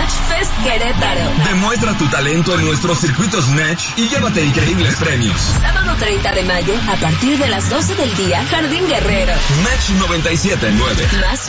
Snatch Fest Querétaro. Demuestra tu talento en nuestros circuitos Snatch y llévate increíbles premios. Sábado 30 de mayo, a partir de las 12 del día, Jardín Guerrero. Snatch 97.9. Más